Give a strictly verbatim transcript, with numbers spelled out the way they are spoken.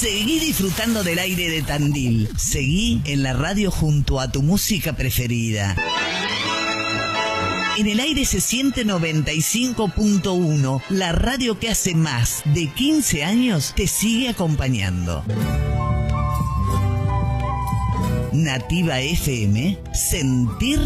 Seguí disfrutando del aire de Tandil. Seguí en la radio junto a tu música preferida. En el aire se siente noventa y cinco punto uno, la radio que hace más de quince años te sigue acompañando. Nativa F M, sentir